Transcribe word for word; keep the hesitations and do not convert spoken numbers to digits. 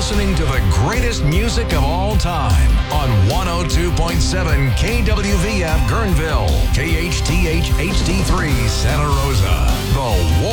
listening to the greatest music of all time on one oh two point seven K W V F Guerneville, K H T H H D three Santa Rosa. The